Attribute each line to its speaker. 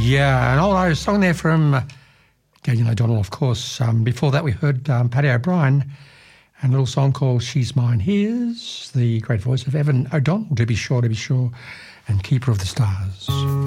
Speaker 1: Yeah, an old Irish song there from Daniel O'Donnell, of course. Before that, we heard Paddy O'Brien and a little song called She's Mine. Here's the great voice of Evan O'Donnell, to be sure, and Keeper of the Stars.